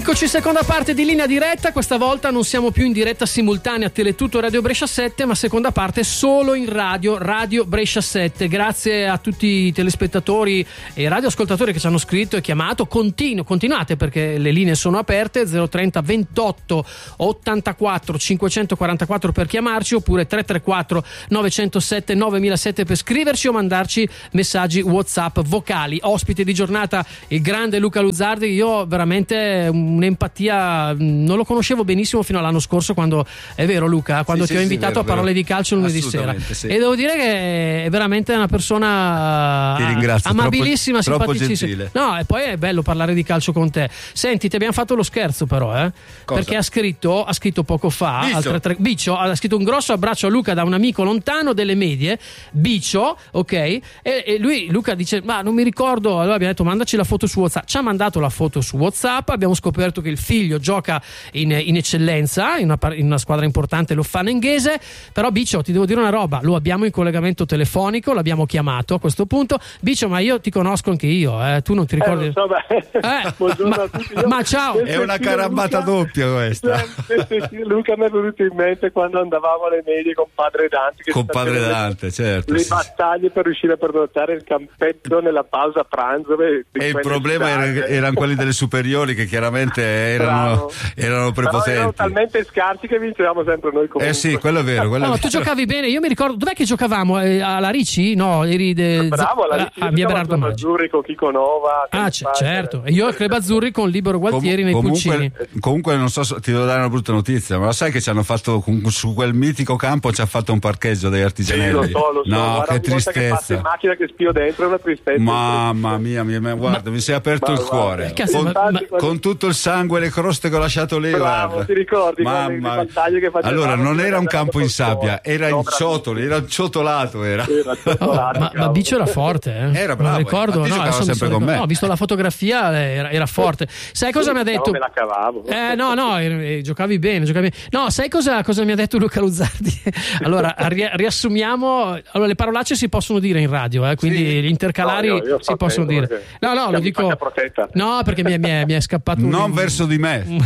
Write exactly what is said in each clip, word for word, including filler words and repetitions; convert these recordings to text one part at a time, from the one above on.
Eccoci, seconda parte di Linea Diretta. Questa volta non siamo più in diretta simultanea a Teletutto Radio Brescia sette, ma seconda parte solo in radio, Radio Brescia sette. Grazie a tutti i telespettatori e radioascoltatori che ci hanno scritto e chiamato. Continu- continuate perché le linee sono aperte. zero trenta ventotto ottantaquattro cinquecentoquarantaquattro per chiamarci, oppure tre tre quattro novecentosette novemilasette per scriverci o mandarci messaggi WhatsApp vocali. Ospite di giornata il grande Luca Luzzardi. Io veramente un'empatia, non lo conoscevo benissimo fino all'anno scorso, quando, è vero Luca, quando sì, ti sì, ho invitato sì, vero, a Parole di Calcio lunedì sera, sì. E devo dire che è veramente una persona ti ringrazio, amabilissima, troppo, simpaticissima. troppo no, e poi è bello parlare di calcio con te. Senti, ti abbiamo fatto lo scherzo però, eh? Perché ha scritto, ha scritto poco fa altre tre, Bicio ha scritto un grosso abbraccio a Luca da un amico lontano delle medie, Bicio, ok, e, e lui, Luca dice, ma non mi ricordo, allora abbiamo detto mandaci la foto su WhatsApp, ci ha mandato la foto su WhatsApp, abbiamo scoperto che il figlio gioca in, in eccellenza in una, in una squadra importante, lo Fanenghese. Però Bicio, ti devo dire una roba, lo abbiamo in collegamento telefonico, l'abbiamo chiamato a questo punto. Bicio, ma io ti conosco anche io, eh? Tu non ti ricordi? Eh, so, eh, ma, a tutti. Io, ma ciao, è una carambata Luca, doppia questa. Luca mi è venuto in mente quando andavamo alle medie con padre Dante, che con padre Dante, le, certo, le sì. battaglie per riuscire a prenotare il campetto nella pausa pranzo. E il problema era, erano quelli delle superiori che chiaramente erano, erano prepotenti. Però erano talmente scarsi che vincevamo sempre noi comunque. Eh sì, quello è vero. Quello no, è tu vero. giocavi bene, io mi ricordo, dov'è che giocavamo? Eh, alla Ricci? No, eri de... Bravo, alla Ricci. A via Bernardo Maggi. Azzurri con Chico Nova. Ah, c- certo. E io al Club Azzurri con Libero Gualtieri Com- nei comunque, Pulcini. Comunque non so, ti devo dare una brutta notizia, ma lo sai che ci hanno fatto su quel mitico campo, ci ha fatto un parcheggio dei artigianelli. Sì, lo so, lo so. No, guarda, che tristezza. Che passa in macchina che spio dentro è una tristezza. Mamma mia, mia, mia guarda, ma, mi sei aperto ma, il cuore. Cazzo, con, ma, ma, con tutto il sangue e le croste che ho lasciato lì. Bravo, guarda. ti ricordi? Mamma le battaglie che facevamo? Allora, non era un campo in sabbia, era no, in ciotoli, era un ciotolato. Era. Era ciotolato, oh, ma, ma Bicio era forte, eh? Era bravo. Non ricordo, eh, no, giocava sempre con me. No, ho visto la fotografia, era, era forte. Sai cosa sì, mi ha detto? Me la cavavo. Eh, no, no, eh, giocavi bene, giocavi bene. No, sai cosa, cosa mi ha detto Luca Luzzardi? Allora, ri- riassumiamo. Allora, le parolacce si possono dire in radio, eh, quindi sì. Gli intercalari no, io, io si possono dire. No, no, lo dico. No, perché mi è, mi è, mi è scappato. Non un... verso di me. mi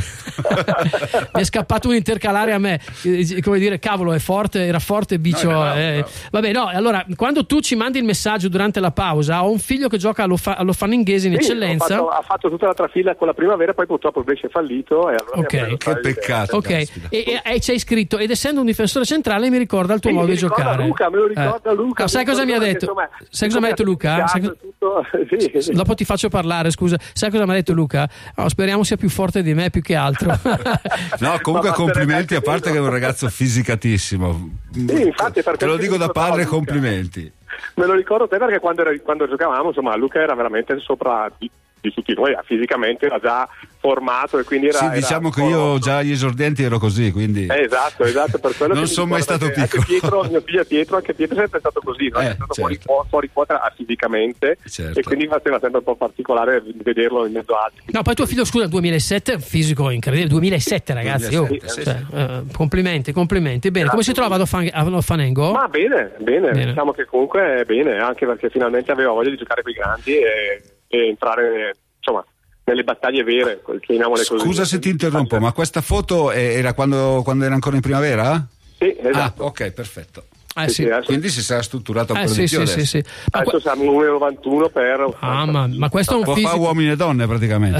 è scappato un intercalare a me. Come dire, cavolo, è forte, era forte Bicio. No, bravo, eh. bravo. Vabbè, no, allora, quando tu ci mandi il messaggio durante la pausa, ho un figlio che gioca allo, fa- allo Fanenghese in sì, eccellenza. Fatto, ha fatto tutta la trafila con la primavera, poi purtroppo il Brescia è fallito. E allora ok, che peccato. Ok, e, e, e ci hai scritto, ed essendo un difensore centrale mi ricorda il tuo sì, modo di giocare. Luca, me lo ricorda eh. Luca. No, sai cosa mi ha detto? Insomma, sai cosa mi ha detto Luca? Sai... Tutto... sì, sì. Dopo ti faccio parlare, scusa. Sai cosa mi ha detto Luca? Oh, speriamo sia più forte di me più che altro. No, comunque complimenti, a parte che è un ragazzo fisicatissimo. Sì, infatti, te lo dico da padre, complimenti. Me lo ricordo te perché quando, era, quando giocavamo, insomma, Luca era veramente sopra di, di tutti noi, fisicamente era già formato e quindi era... Sì, diciamo era che io già agli esordienti ero così, quindi... Eh, esatto, esatto, per quello non che sono mai stato piccolo. Anche Pietro, mio figlio Pietro, anche Pietro è sempre stato così, no? Eh, è stato certo. fuori, fuori quota fisicamente, certo. E quindi faceva sempre un po' particolare vederlo in mezzo a altri. No, poi tuo figlio, scusa, duemilasette, fisico incredibile, duemilasette ragazzi, duemilasette, oh, sì, cioè, sì. Uh, complimenti, complimenti. Bene, Grazie. Come si trova a Fanengo? Ma bene, bene, bene, diciamo che comunque è bene, anche perché finalmente aveva voglia di giocare con i grandi e, e entrare, insomma, nelle battaglie vere, chiamiamole così. Scusa se ti interrompo, ma questa foto era quando, quando era ancora in primavera? Sì, esatto. Ah, ok, perfetto. Eh sì. Quindi si sarà strutturato un eh po' sì, di più sì, adesso. sì, sì. Ma adesso siamo uno virgola novantuno per... Ah, ma, ma questo è un può fisico... fare uomini e donne praticamente.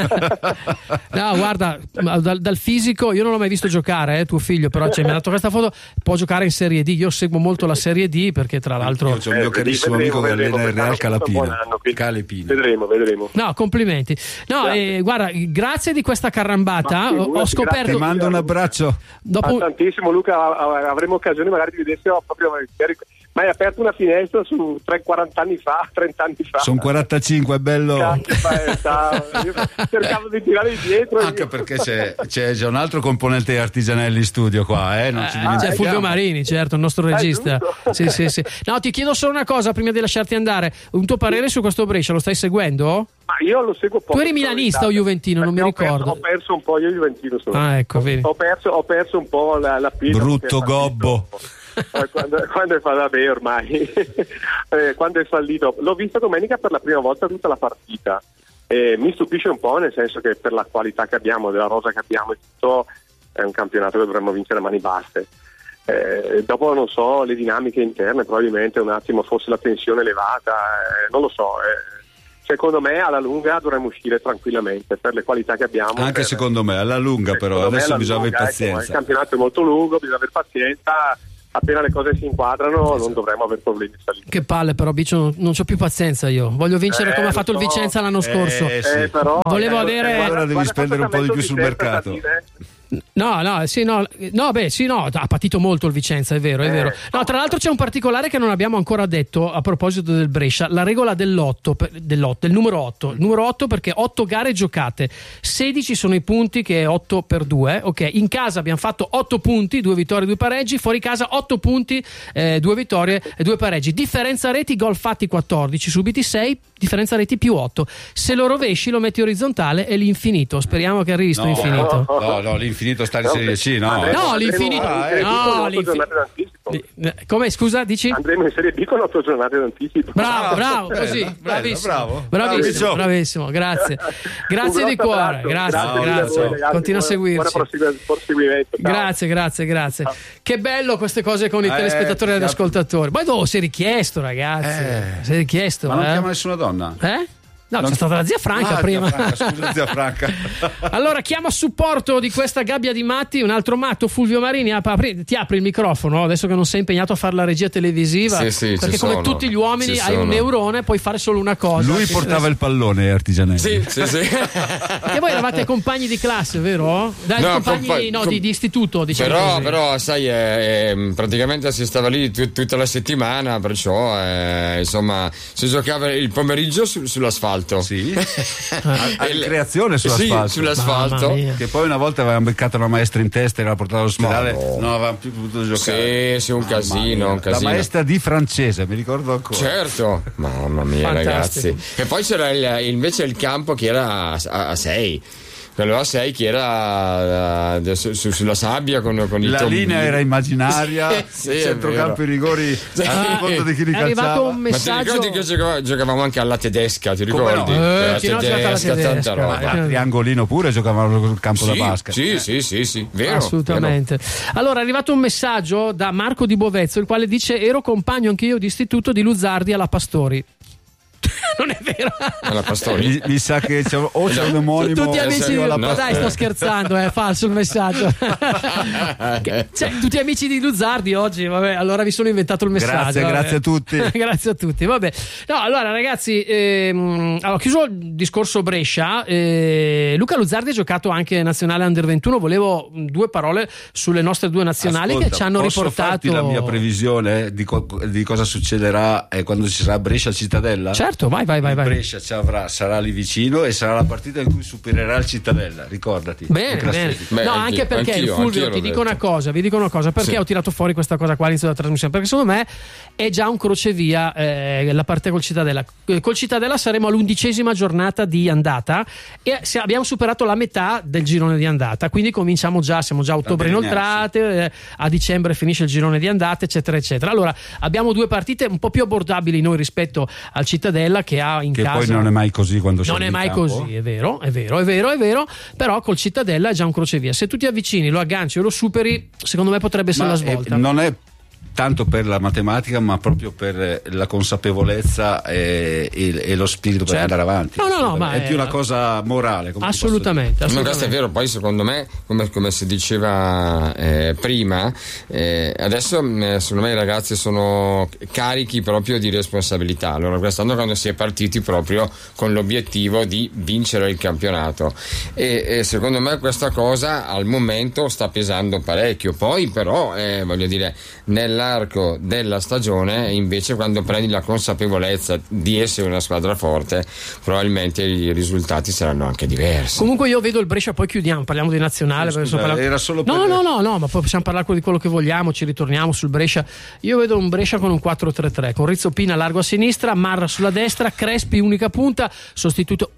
No, guarda, dal, dal fisico io non l'ho mai visto giocare, eh, tuo figlio, però cioè, mi ha dato questa foto, può giocare in Serie D. Io seguo molto la Serie D perché tra l'altro io c'ho un mio eh, carissimo vedremo, amico che vedremo, allena il Real Calapina. Anno, Calipina. Vedremo, vedremo. No, complimenti. No, eh, guarda, grazie di questa carambata. Ho, ho scoperto. Ti mando un abbraccio. Dopo... tantissimo Luca, avremo occasione magari di vedersi proprio. Ma hai aperto una finestra su quaranta anni fa, trenta anni fa. Sono quarantacinque, è bello. Io cercavo di tirare indietro. Anche e... perché c'è, c'è, c'è un altro componente artigianelli in studio qua, eh? Non eh, ci dimentichiamo. C'è Fulvio Marini, certo, il nostro regista. Eh, sì, sì, sì. No, ti chiedo solo una cosa prima di lasciarti andare. Un tuo parere su questo Brescia, lo stai seguendo? Ma io lo seguo poco. Tu eri milanista o juventino? Non mi ricordo. Ho perso, ho perso un po', io juventino sono. Ah, ecco, vedi. Ho perso, ho perso un po' la, la pila. Brutto gobbo. quando, quando è fallito, vabbè ormai eh, quando è fallito, l'ho visto domenica per la prima volta tutta la partita E mi stupisce un po', nel senso che per la qualità che abbiamo, della rosa che abbiamo e tutto, è un campionato che dovremmo vincere a mani basse. Eh, dopo non so le dinamiche interne, probabilmente un attimo forse la tensione elevata, eh, non lo so. Eh. Secondo me alla lunga dovremmo uscire tranquillamente per le qualità che abbiamo. Anche per... secondo me, alla lunga però, adesso bisogna avere pazienza. Ecco, il campionato è molto lungo, bisogna avere pazienza. Appena le cose si inquadrano esatto. non dovremo avere problemi di salita. Che palle però Biccio, non, non c'ho più pazienza io. Voglio vincere eh, come ha fatto so. il Vicenza l'anno scorso. Eh, sì. eh, però, Volevo eh, avere... Allora devi guarda, spendere un po' di più sul mercato. No, no, sì, no, no, beh, sì, no, ha patito molto il Vicenza, è vero, è vero. No, tra l'altro c'è un particolare che non abbiamo ancora detto a proposito del Brescia, la regola dell'otto, dell'otto del numero otto. Il numero otto perché otto gare giocate, sedici sono i punti che è otto per due, ok? In casa abbiamo fatto otto punti, due vittorie, due pareggi, fuori casa otto punti, eh, due vittorie e due pareggi. Differenza reti, gol fatti quattordici, subiti sei, differenza reti più otto. Se lo rovesci lo metti orizzontale è l'infinito. Speriamo che arrivi sto no, infinito. No, no, no, l'infinito sta in Serie C, no? No, l'infinito. Ah, eh, no, l'infinito. Come scusa, dici? Andremo in Serie B con otto giornate d'anticipo. Bravo, bravo, bella, così, bella, bravissimo. bravo. Bravissimo, bravissimo, grazie. Grazie di cuore, grazie, grazie. grazie. Voi, ragazzi, continua a seguirci. Proseguimento. Grazie, grazie, grazie. Ciao. Che bello queste cose con i eh, telespettatori e gli ascoltatori. Poi dopo si è richiesto, ragazzi. Eh. Si è richiesto. Ma non eh? chiama nessuna donna? Eh? No, non... c'è stata la zia Franca ah, prima. Zia Franca, scusa, zia Franca. Allora, chiamo a supporto di questa gabbia di matti un altro matto, Fulvio Marini. Apri, ti apri il microfono adesso che non sei impegnato a fare la regia televisiva. Sì, sì, perché come sono. tutti gli uomini ci hai sono. un neurone, puoi fare solo una cosa. Lui portava il pallone, Artigianelli. Sì, sì, sì. E voi eravate compagni di classe, vero? Dai, no, compagni compa- no, com- di, di istituto, diciamo però, così. però sai, eh, eh, praticamente si stava lì t- tutta la settimana, perciò eh, insomma si giocava il pomeriggio su- sull'asfalto. Sì. a ricreazione sull'asfalto. Sì, sull'asfalto. Che poi una volta avevamo beccato una maestra in testa e l'aveva portata all'ospedale, no. non avevamo più potuto giocare. Sì, sì, un casino, un casino. La maestra di francese, mi ricordo ancora. Certo, mamma mia, fantastico. ragazzi. E poi c'era il, invece il campo che era a sei. Quello a sei che era uh, su, su, sulla sabbia con, con il la tombino. Linea era immaginaria, sì, il centrocampo, i rigori a seconda di chi li è arrivato calciava. un messaggio. Ma ti ricordi che giocavamo, giocavamo anche alla tedesca, ti ricordi? No? Eh, la chi non gioca alla tedesca, tanta roba. ma- A triangolino pure giocavano sul campo Sì, da basket. sì, eh. sì, sì, sì, vero. Assolutamente. Vero. Allora è arrivato un messaggio da Marco di Bovezzo, il quale dice: ero compagno anche io di istituto di Luzzardi alla Pastori. Non è vero. Alla Pastori. Mi, mi sa che c'è, o c'è un omonimo Tutti o amici sei di... alla Ma dai, sto scherzando, è falso il messaggio. Che- cioè, tutti amici di Luzzardi oggi, vabbè, allora vi sono inventato il messaggio. Grazie, vabbè. grazie a tutti. Grazie a tutti, vabbè. No, allora ragazzi, ehm, allora, chiuso il discorso Brescia, eh, Luca Luzzardi ha giocato anche nazionale Under ventuno, volevo due parole sulle nostre due nazionali. Ascolta, che ci hanno posso riportato farti la mia previsione di, co- di cosa succederà eh, quando ci sarà Brescia Cittadella? Certo, vai, vai, vai, vai. Brescia ci avrà, sarà lì vicino e sarà la partita in cui supererà il Cittadella, ricordati. Bene, in bene. classifica. Beh, No, anch'io, anche perché anch'io, il Fulvio, anch'io ti l'ho dico una detto. cosa, vi dico una cosa, perché Sì. ho tirato fuori questa cosa qua all'inizio della trasmissione? Perché secondo me è già un crocevia eh, la partita col Cittadella. Eh, Col Cittadella saremo all'undicesima giornata di andata e se abbiamo superato la metà del girone di andata, quindi cominciamo già, siamo già a ottobre Allinearsi. inoltrate, eh, a dicembre finisce il girone di andata, eccetera, eccetera. Allora abbiamo due partite un po' più abbordabili noi rispetto al Cittadella che ha in Che casa... poi non è mai così quando Non scendi è in mai campo. così, è vero, è vero, è vero, è vero, però col Cittadella è già un crocevia. Se tu ti avvicini, lo agganci o lo superi, secondo me potrebbe essere Ma la svolta. eh, non è tanto per la matematica, ma proprio per la consapevolezza e, e- e lo spirito per Certo. andare avanti. No, no, no, ma è, è- più una cosa morale. come ti posso Assolutamente, No, assolutamente. questo è vero, poi secondo me, come, come si diceva eh, prima, eh, adesso eh, secondo me i ragazzi sono carichi proprio di responsabilità. Allora quest'anno quando si è partiti proprio con l'obiettivo di vincere il campionato e, e secondo me questa cosa al momento sta pesando parecchio. Poi però, eh, voglio dire, nell'arco della stagione invece quando prendi la consapevolezza di essere una squadra forte probabilmente i risultati saranno anche diversi. Comunque io vedo il Brescia, poi chiudiamo, parliamo di nazionale. Scusa, perché sto parlando- era solo per- No, no, no, no, ma poi possiamo parlare di quello che vogliamo, ci ritorniamo sul Brescia. Io vedo un Brescia con un quattro tre tre, con Rizzo Pina largo a sinistra, Marra sulla destra, Crespi unica punta, sostituito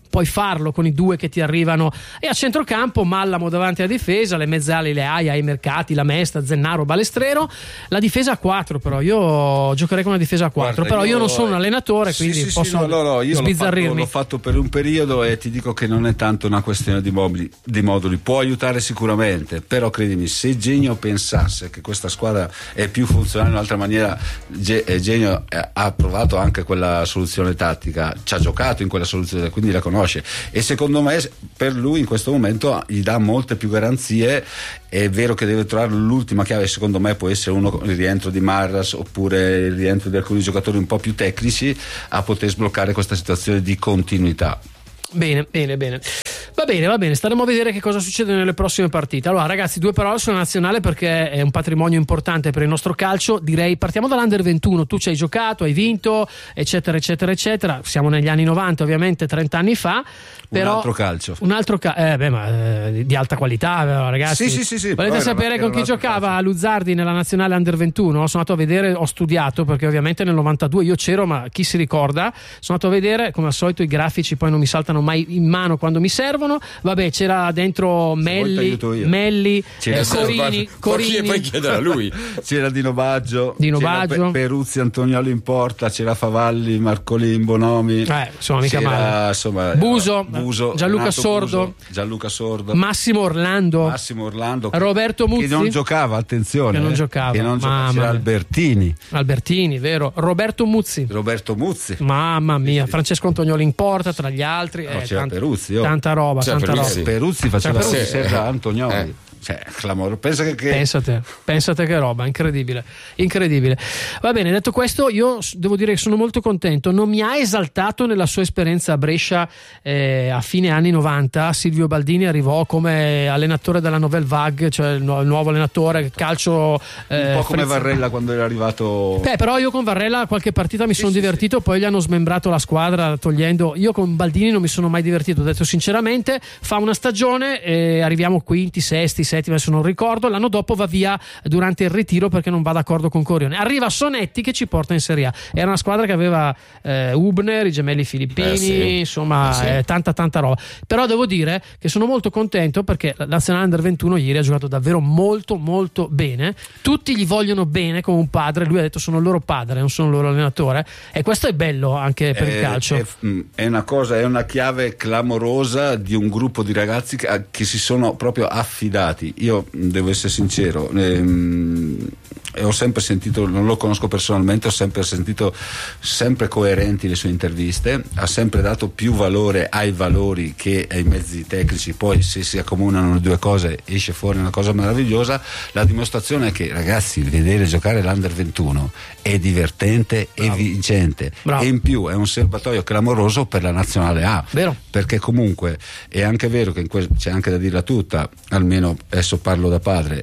puoi farlo con i due che ti arrivano, e a centrocampo Mallamo davanti alla difesa, le mezze ali le hai, hai Mercati, La Mesta, Zennaro, Balestrero, la difesa a quattro. Però io giocherei con una difesa a quattro. Guarda, però io, io non sono un allenatore, sì, quindi sì, posso sì, no, no, no, io sbizzarrirmi. L'ho fatto, l'ho fatto per un periodo e ti dico che non è tanto una questione di, mobili, di moduli, può aiutare sicuramente, però credimi, se Genio pensasse che questa squadra è più funzionale in un'altra maniera, Genio ha provato anche quella soluzione tattica, ci ha giocato in quella soluzione, quindi la conosce, e secondo me per lui in questo momento gli dà molte più garanzie. È vero che deve trovare l'ultima chiave, secondo me può essere uno il rientro di Marras oppure il rientro di alcuni giocatori un po' più tecnici a poter sbloccare questa situazione di continuità. Bene, bene, bene. Va bene, va bene, staremo a vedere che cosa succede nelle prossime partite. Allora ragazzi, due parole sulla nazionale perché è un patrimonio importante per il nostro calcio. Direi partiamo dall'Under ventuno, tu ci hai giocato, hai vinto, eccetera eccetera eccetera. Siamo negli anni novanta, ovviamente trenta anni fa. Però un altro calcio, un altro ca- eh, beh, ma eh, di alta qualità, ragazzi. Sì, sì, sì, sì, volete sapere era, con era chi giocava calcio. Luzzardi nella nazionale Under ventuno? Sono andato a vedere, ho studiato perché ovviamente nel novantadue io c'ero, ma chi si ricorda? Sono andato a vedere, come al solito i grafici poi non mi saltano mai in mano quando mi servono. Vabbè, c'era dentro Melli, Melli, c'era eh, Corini, Corini. E poi chiedere a lui. C'era Dino Baggio, Dino Baggio. Pe- Peruzzi, Antoniolo in porta, c'era Favalli, Marcolin, Bonomi. Eh, insomma, mica c'era, male. Insomma, Buso, Buso, Gianluca Renato Sordo, Buso, Gianluca Sordo, Massimo Orlando, Massimo Orlando, Roberto Muzzi, che non giocava, attenzione, che non giocava, che non giocava. C'era Albertini, Albertini, vero? Roberto Muzzi, Roberto Muzzi, mamma mia, sì. Francesco Antoniolo in porta tra gli altri, no, eh, c'era tant- Peruzzi, oh. tanta roba, c'era tanta Peruzzi. roba. Peruzzi faceva Peruzzi. serra Eh. Antonioli. Eh. Cioè, clamore. Pensa che, che... Pensate, pensate che roba, incredibile, incredibile. Va bene, detto questo, io devo dire che sono molto contento. Non mi ha esaltato nella sua esperienza a Brescia eh, a fine anni novanta. Silvio Baldini arrivò come allenatore della Nouvelle Vague, cioè il, nu- il nuovo allenatore calcio. Eh, un po' come Frizz- Varrella quando era arrivato. Beh, però io con Varrella qualche partita mi Sì, sono sì, divertito, sì. Poi gli hanno smembrato la squadra togliendo. Io con Baldini non mi sono mai divertito, ho detto sinceramente. Fa una stagione, eh, arriviamo quinti, sesti, settimi, adesso non ricordo. L'anno dopo va via durante il ritiro perché non va d'accordo con Corione. Arriva Sonetti che ci porta in Serie A. Era una squadra che aveva eh, Hubner, i gemelli filippini, eh sì. insomma, eh sì. eh, tanta tanta roba. Però devo dire che sono molto contento perché la nazionale Under ventuno ieri ha giocato davvero molto molto bene. Tutti gli vogliono bene come un padre. Lui ha detto sono il loro padre, non sono il loro allenatore, e questo è bello anche per è, il calcio. È, è una cosa, è una chiave clamorosa di un gruppo di ragazzi che, che si sono proprio affidati. Io devo essere sincero, ehm, ho sempre sentito, non lo conosco personalmente, ho sempre sentito sempre coerenti le sue interviste, ha sempre dato più valore ai valori che ai mezzi tecnici. Poi se si accomunano le due cose esce fuori una cosa meravigliosa. La dimostrazione è che, ragazzi, vedere giocare l'Under ventuno è divertente e vincente. Bravo. E in più è un serbatoio clamoroso per la nazionale A. Vero. Perché comunque è anche vero che in que- c'è anche da dirla tutta, almeno adesso parlo da padre,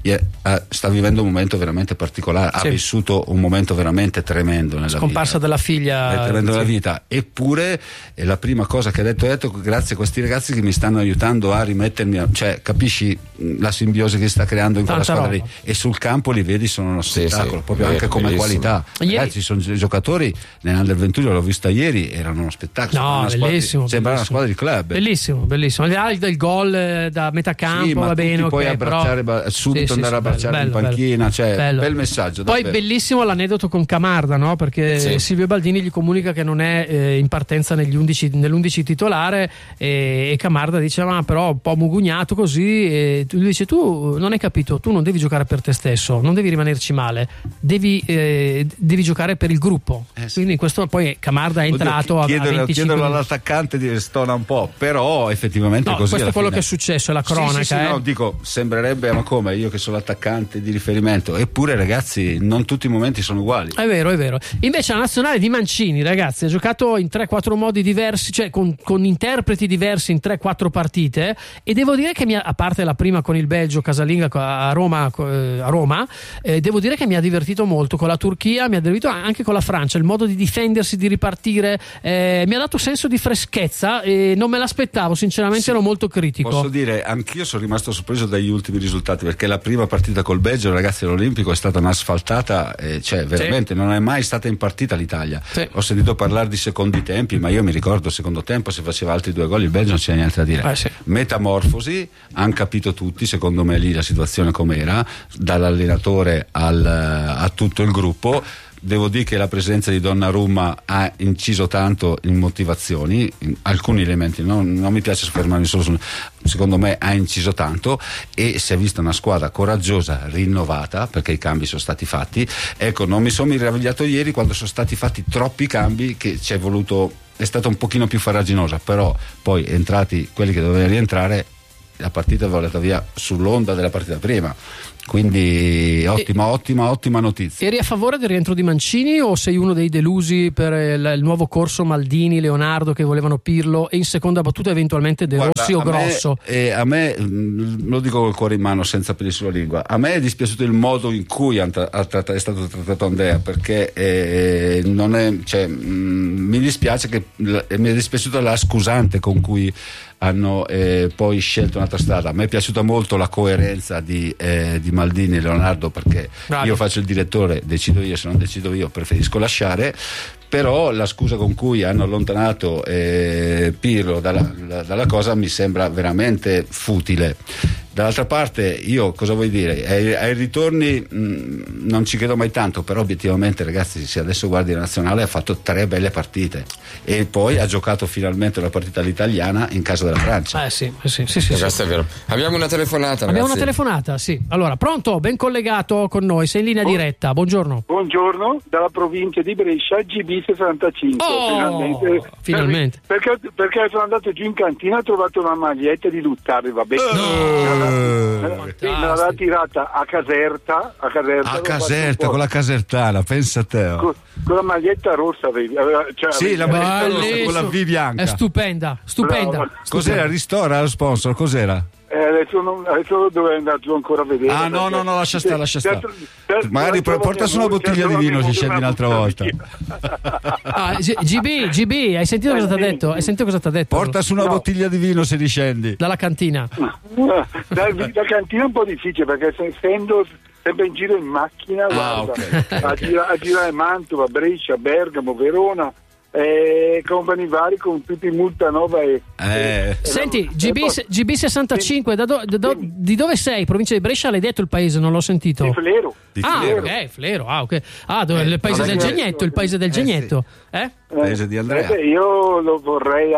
sta vivendo un momento veramente particolare, sì. Ha vissuto un momento veramente tremendo nella Scomparsa vita. della figlia, è tremendo sì. nella vita, eppure è la prima cosa che ha detto, ha detto grazie a questi ragazzi che mi stanno aiutando a rimettermi a, cioè capisci la simbiosi che si sta creando in Tanta quella squadra roba. lì, e sul campo li vedi, sono uno spettacolo, sì, sì, proprio è anche come bellissimo. qualità. Ieri... Ragazzi, sono giocatori nell'Under ventuno, l'ho vista ieri, erano uno spettacolo, No, una squadra bellissimo, di, sembra una bellissimo. squadra di club. Bellissimo, bellissimo. Al di là del gol eh, da metà campo, sì, ma va bene, tutti poi okay, abbracciare, però... ba- subito sì, andare sì, a abbracciare bello, in panchina, bello, cioè bello. bel messaggio. Poi davvero. bellissimo l'aneddoto con Camarda, no? Perché Sì. Silvio Baldini gli comunica che non è eh, in partenza negli undici, nell'undici titolare, e, e Camarda dice ma però un po' mugugnato così, e lui dice tu non hai capito, tu non devi giocare per te stesso, non devi rimanerci male, devi, eh, devi giocare per il gruppo. Eh sì. Quindi questo poi Camarda è entrato Oddio, a, a chiederlo, venticinque chiederlo minuti. all'attaccante di stona un po', però effettivamente No, così questo è alla quello fine. che è successo, è la cronaca. Sì, sì, sì, eh. no, dico, sembrerebbe, ma come, io che sono l'attaccante di riferimento, eppure ragazzi non tutti i momenti sono uguali. È vero, è vero. Invece la nazionale di Mancini, ragazzi, ha giocato in tre quattro modi diversi, cioè con, con interpreti diversi in tre quattro partite, e devo dire che mi ha, a parte la prima con il Belgio, casalinga a Roma, a Roma eh, devo dire che mi ha divertito molto con la Turchia, mi ha divertito anche con la Francia, il modo di difendersi, di ripartire, eh, mi ha dato senso di freschezza e non me l'aspettavo, sinceramente. Sì, ero molto critico. Posso dire, anch'io sono rimasto sorpreso dagli ultimi risultati, perché la prima partita col Belgio, ragazzi, all'Olimpico è stata un'asfaltata, eh, cioè veramente sì. Non è mai stata in partita l'Italia. Sì. Ho sentito parlare di secondi tempi, ma io mi ricordo secondo tempo, se faceva altri due gol il Belgio non c'è niente da dire. Eh, sì. Metamorfosi, hanno capito tutti, secondo me lì la situazione com'era, dall'allenatore al, a tutto il gruppo. Devo dire che la presenza di Donnarumma ha inciso tanto in motivazioni, in alcuni elementi, no? Non mi piace soffermarmi solo su, secondo me ha inciso tanto, e si è vista una squadra coraggiosa, rinnovata, perché i cambi sono stati fatti. Ecco, non mi sono meravigliato ieri quando sono stati fatti troppi cambi, che ci è voluto, è stata un pochino più farraginosa, però poi entrati quelli che dovevano rientrare, la partita è volata via sull'onda della partita prima. Quindi ottima, e, ottima, ottima notizia. Eri a favore del rientro di Mancini o sei uno dei delusi per il, il nuovo corso Maldini, Leonardo che volevano Pirlo e in seconda battuta eventualmente De Rossi o Grosso? Me, eh, a me, lo dico col cuore in mano senza peli sulla lingua, a me è dispiaciuto il modo in cui ha trattato, è stato trattato Andrea, perché eh, non è, cioè, mh, mi dispiace che mi è dispiaciuta la scusante con cui hanno eh, poi scelto un'altra strada. A me è piaciuta molto la coerenza di, eh, di Maldini e Leonardo, perché Bravi. Io faccio il direttore, decido io, se non decido io preferisco lasciare. Però la scusa con cui hanno allontanato eh, Pirlo dalla, la, dalla cosa mi sembra veramente futile. Dall'altra parte, io cosa vuoi dire? Ai, ai ritorni mh, non ci credo mai tanto, però obiettivamente, ragazzi, se adesso guardi la nazionale ha fatto tre belle partite e poi ha giocato finalmente la partita all'italiana in casa della Francia. Eh sì, sì, sì, sì, sì. È vero. Abbiamo una telefonata, Abbiamo ragazzi. una telefonata, sì. Allora, pronto? Ben collegato con noi, sei in linea oh. diretta. Buongiorno. Buongiorno, dalla provincia di Brescia, G B sessantacinque. Oh, finalmente. finalmente. Perché, perché sono andato giù in cantina e ho trovato una maglietta di Luttari, va bene. No. Me l'ha tirata a Caserta, a Caserta, a Caserta con la casertana, pensa a te. Oh. Con, con la maglietta rossa, cioè, sì, la maglietta rossa con la V bianca. È stupenda, stupenda. Bravo. Cos'era? Ristora lo sponsor? Cos'era? Eh, adesso, non, adesso dove è andato ancora a vedere. Ah no no no lascia stare lascia stare magari porta su una bottiglia di vino se scendi un'altra volta. ah, G B G B hai sentito cosa ti ha detto? Hai sentito cosa ti ha detto? Porta su una no. bottiglia di vino se riscendi dalla cantina. da, da cantina è un po' difficile perché essendo sempre in giro in macchina, ah, guarda, okay, okay. a, gira, a girare Mantova, Brescia, Bergamo, Verona, eh, compagni vari con tutti in Multanova e, eh. e senti G B, G B sessantacinque da do, da do, di dove sei? Provincia di Brescia, l'hai detto il paese, non l'ho sentito. Di Flero. Di ah Flero. ok Flero ah ok ah dove, eh, il paese del Gegnetto il paese del eh, Gegnetto sì. eh? paese di Andrea. Eh, io lo vorrei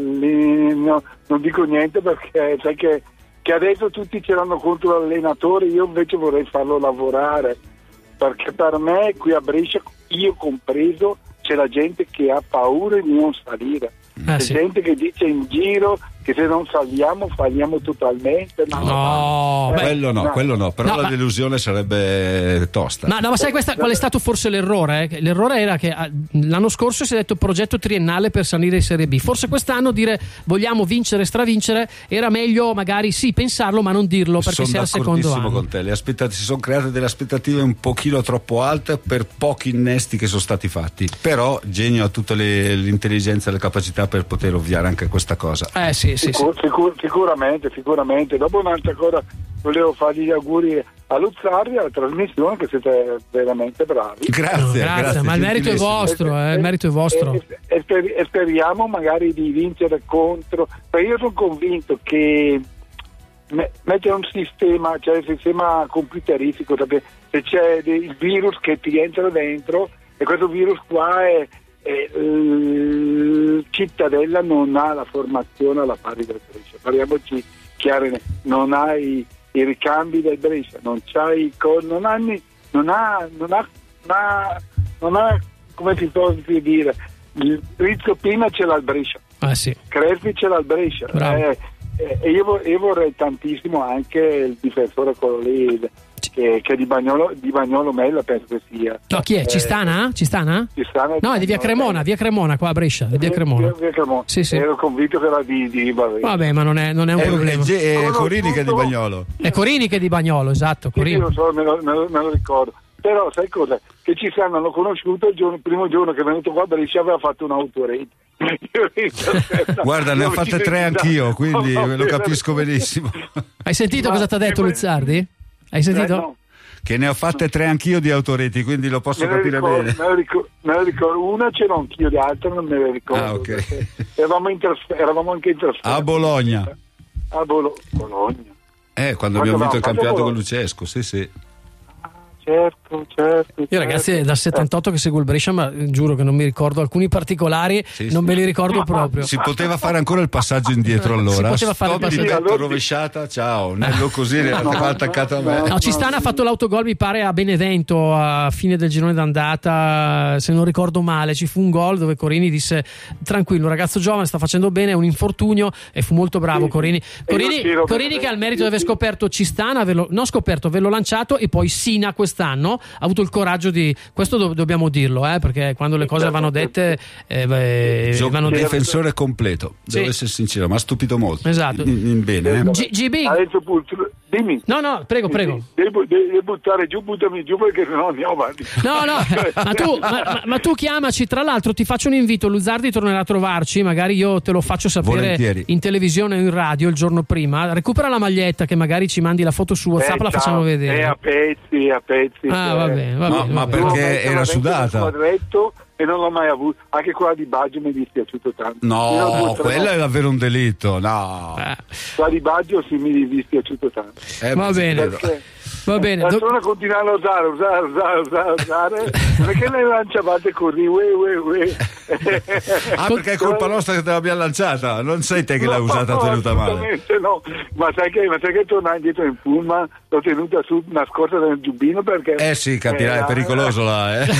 no, non dico niente perché sai che, che adesso tutti ce l'hanno contro l'allenatore, io invece vorrei farlo lavorare perché per me qui a Brescia, io compreso, c'è la gente che ha paura di non salire, ah, c'è sì. gente che dice in giro che se non saliamo falliamo totalmente. No, no beh, quello no, no, quello no, però no, la ma... delusione sarebbe tosta. Ma, no, ma sai questa, qual è stato forse l'errore? Eh? L'errore era che l'anno scorso si è detto progetto triennale per salire in Serie B. Forse quest'anno dire vogliamo vincere, stravincere, era meglio magari sì pensarlo ma non dirlo perché sei al secondo anno. Con te. Le aspettative, si sono create delle aspettative un pochino troppo alte per pochi innesti che sono stati fatti. Però Genio ha tutta le, l'intelligenza e le capacità per poter ovviare anche questa cosa. Eh sì. Sì, Sicur- sì. sicur- sicuramente, sicuramente. Dopo un'altra cosa volevo fargli gli auguri a Luzzarri alla trasmissione che siete veramente bravi. Grazie, no, grazie, grazie, ma il merito è vostro, eh, il merito è vostro. E, e, e, e speriamo magari di vincere contro. Perché io sono convinto che me, mettere un sistema, cioè il sistema computeristico, perché se c'è il virus che ti entra dentro e questo virus qua è E, uh, Cittadella non ha la formazione alla pari del Brescia, parliamoci chiaro, non ha i, i ricambi del Brescia, non c'ha i non ha non ha non ha, non ha, non ha come si può dire, il Rizzo Pina ce l'ha il Brescia, ah, sì. Crespi ce l'ha il Brescia, eh, eh, e io, io vorrei tantissimo anche il difensore quello lì Che, che di Bagnolo, di Bagnolo Mella penso che sia. No, chi è? Eh, Cistana? Cistana? Cistana? No, è di via Cremona, via Cremona qua a Brescia, di via Cremona. Via, via Cremona. Sì, sì. Ero convinto che era di, di vabbè. vabbè, ma non è, non è un è, problema. È, è, è Corini che è di Bagnolo. È Corini che è di Bagnolo, esatto. Sì, io lo so, me lo, me, lo, me lo ricordo. Però sai cosa? Che Cistana l'ho conosciuto il, giorno, il primo giorno che è venuto qua a Brescia aveva fatto un'autorete. Guarda, ne ho fatte tre anch'io, quindi lo capisco benissimo. Hai sentito ma, cosa ti ha detto Luzzardi? Hai sentito? Eh, no. Che ne ho fatte tre anch'io di autoreti, quindi lo posso Me ne capire ricordo, bene. Me la ricordo, me la ricordo, una c'ero anch'io, le altre non me le ricordo. Ah, ok. Eravamo, in trasfer- eravamo anche in trasferta. A Bologna. A Bolo- Bologna. Eh, quando Quando abbiamo vinto il avevamo campionato fatto con Bologna. Lucesco, sì, sì. Certo, certo. Io ragazzi è certo. dal settantotto che seguo il Brescia, ma giuro che non mi ricordo alcuni particolari, Sì, non sì. me li ricordo proprio. Si poteva fare ancora il passaggio indietro allora. Si poteva fare il Stop di passaggio. petto rovesciata, ciao. Nello così era No, attaccato a me. no, No, Cistana ha fatto l'autogol mi pare a Benevento a fine del girone d'andata, se non ricordo male, ci fu un gol dove Corini disse tranquillo, ragazzo giovane, sta facendo bene, è un infortunio, e fu molto bravo Sì, Corini. sì. Corini, E io c'ero Corini per- che ha il merito di aver sì. scoperto Cistana, averlo, non scoperto, averlo lanciato, e poi Sina quest'anno ha avuto il coraggio di questo, do- dobbiamo dirlo, eh, perché quando le cose vanno dette eh, beh, Gio- vanno dette. difensore completo, devo Sì. essere sincero, mi ha stupito molto. Esatto. In, in bene, eh. G- GB. Adesso purtroppo- dimmi. No, no, prego, prego. Devo, devo buttare giù, buttami giù perché sennò andiamo avanti. No, no, ma tu, ma, ma- ma tu chiamaci, tra l'altro ti faccio un invito, Luzzardi tornerà a trovarci, magari io te lo faccio sapere Volentieri. in televisione o in radio il giorno prima, recupera la maglietta che magari ci mandi la foto su WhatsApp, Eh, la ciao. facciamo vedere. È a pezzi, a pezzi. Ah, cioè. va bene, va Ma- bene. ma va bene. perché Devo metterla era dentro sudata? nel quadretto e non l'ho mai avuto. Anche quella di Baggio mi è dispiaciuto tanto. Io ho No, due o tre quello è volte. davvero un delitto. No. Eh, Quella di Baggio sì mi è dispiaciuto tanto. Eh, va ma- bene. Perché Va bene. la do- persona continuava a usare, usare, usare, usare, usare, perché le lanciavate così, ue, ue, ue. Ah, perché è colpa nostra che te l'abbiamo lanciata. Non sei te che l'hai No, usata no, tenuta male. assolutamente no. Ma sai che, ma sai che tornai indietro in pullman, l'ho tenuta su nascosta nel giubbino perché... Eh sì, capirai, è Eh, pericoloso là, eh.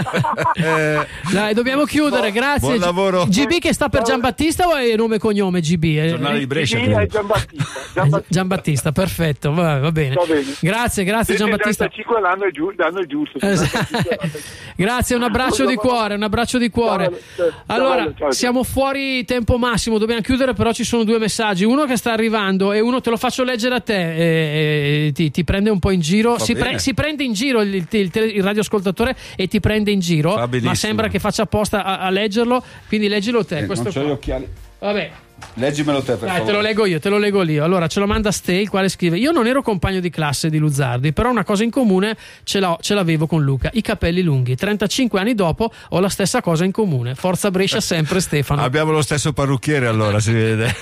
Eh, Dai, dobbiamo chiudere, grazie. buon lavoro. G B che sta per Giambattista o è nome e cognome G B? Eh, Giornale di Brescia. Sì, credo. è Giambattista. eh, Giambattista. Giambattista, perfetto, va, va bene. Va bene. Grazie, grazie Giambattista. settantacinque l'anno è, giu- l'anno è giusto. settantacinque l'anno è giusto. Grazie, un abbraccio di cuore, un abbraccio di cuore. Ciao, ciao, Allora, ciao, ciao. siamo fuori tempo massimo, dobbiamo chiudere, però ci sono due messaggi, uno che sta arrivando e uno te lo faccio leggere a te, e, e, ti, ti prende un po' in giro, si, bene. pre- si prende in giro il, il, il, il radioascoltatore e ti prende in giro, Va benissimo. ma sembra che faccia apposta a, a leggerlo, quindi leggilo te. Eh, questo non c'ho qua. gli occhiali. Vabbè. Leggimelo te, per Dai, favore. te lo leggo io, te lo leggo lì. Allora, ce lo manda Ste, il quale scrive: io non ero compagno di classe di Luzzardi, però una cosa in comune ce, l'ho, ce l'avevo con Luca, i capelli lunghi. trentacinque anni dopo ho la stessa cosa in comune. Forza Brescia sempre, Stefano. Abbiamo lo stesso parrucchiere, allora si vede.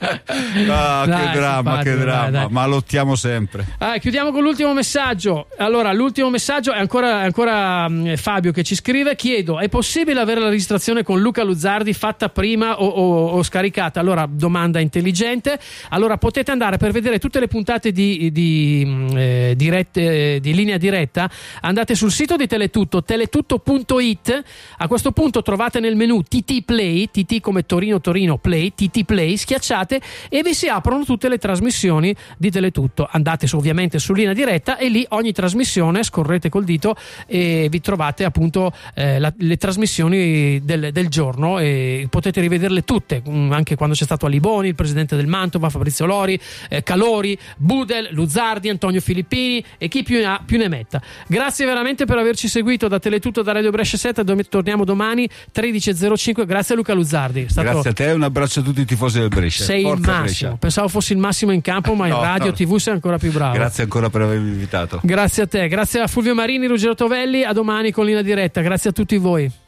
Ah, Dai, che dramma, simpatico, che dramma, dai, dai. ma lottiamo sempre. Ah, chiudiamo con l'ultimo messaggio. Allora, l'ultimo messaggio è ancora, è ancora mh, Fabio che ci scrive: chiedo, è possibile avere la registrazione con Luca Luzzardi fatta prima o, o- o scaricata? Allora, domanda intelligente. Allora, potete andare per vedere tutte le puntate di, di, mh, eh, dirette, di linea diretta. Andate sul sito di Teletutto, teletutto punto it. A questo punto trovate nel menu T T Play, T T come Torino Torino Play, T T Play, schiacciate e vi si aprono tutte le trasmissioni di Teletutto. Andate su, ovviamente su linea diretta e lì ogni trasmissione scorrete col dito e vi trovate appunto eh, la- le trasmissioni del, del giorno e potete rivederle tutte, mh, anche quando c'è stato Aliboni, il presidente del Mantova, Fabrizio Lori, eh, Calori, Budel, Luzzardi, Antonio Filippini e chi più ne ha più ne metta. Grazie veramente per averci seguito da Teletutto, da Radio Brescia sette. Dom- torniamo domani tredici e zero cinque. Grazie a Luca Luzzardi. È stato- Grazie a te e un abbraccio a tutti i tifosi del Brescia. sei il Forza massimo. Brescia. Pensavo fossi il massimo in campo, ma in No, radio, no. tivù sei ancora più bravo. Grazie ancora per avermi invitato. Grazie a te, grazie a Fulvio Marini, Ruggero Tovelli. A domani con linea diretta. Grazie a tutti voi.